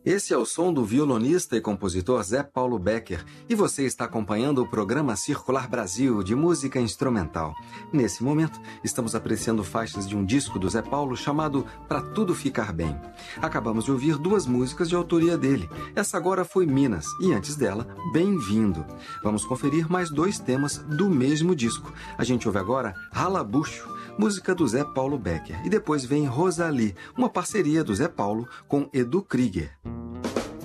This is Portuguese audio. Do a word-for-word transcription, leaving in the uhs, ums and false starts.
Esse é o som do violonista e compositor Zé Paulo Becker e você está acompanhando o programa Circular Brasil de música instrumental. Nesse momento, estamos apreciando faixas de um disco do Zé Paulo chamado Pra Tudo Ficar Bem. Acabamos de ouvir duas músicas de autoria dele. Essa agora foi Minas e antes dela, Bem-vindo. Vamos conferir mais dois temas do mesmo disco. A gente ouve agora Ralabucho, música do Zé Paulo Becker. E depois vem Rosalie, uma parceria do Zé Paulo com Edu Krieger.